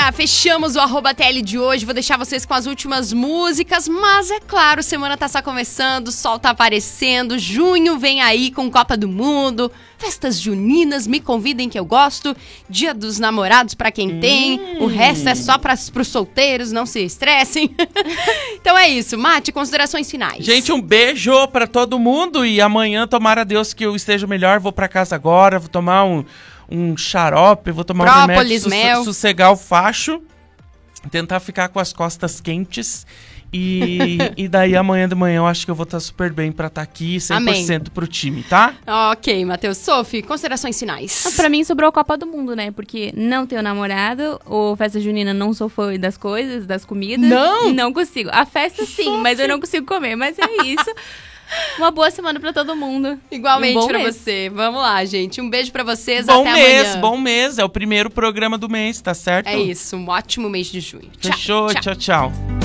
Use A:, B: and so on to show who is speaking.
A: galera, fechamos o @TL de hoje. Vou deixar vocês com as últimas músicas, mas é claro, semana tá só começando, o sol tá aparecendo, junho vem aí com Copa do Mundo, festas juninas, me convidem que eu gosto, Dia dos Namorados pra quem tem, o resto é só pros solteiros, não se estressem. Então é isso, Mate, considerações finais.
B: Gente, um beijo pra todo mundo e amanhã, tomara a Deus que eu esteja melhor, vou pra casa agora, vou tomar um xarope, vou tomar
A: própolis,
B: um remédio, sossegar o facho, tentar ficar com as costas quentes e daí amanhã de manhã eu acho que eu vou estar super bem pra estar aqui 100% Amém. Pro time, tá?
A: Ok, Matheus. Sophie, considerações finais.
C: Pra mim sobrou a Copa do Mundo, né? Porque não tenho namorado, ou festa junina não sou fã das coisas, das comidas. Não consigo. A festa sim, mas eu não consigo comer, mas é isso. Uma boa semana pra todo mundo.
A: Igualmente pra você. Vamos lá, gente. Um beijo pra vocês. Até amanhã.
B: Bom mês. É o primeiro programa do mês, tá certo?
A: É isso. Um ótimo mês de junho.
B: Fechou. Tchau.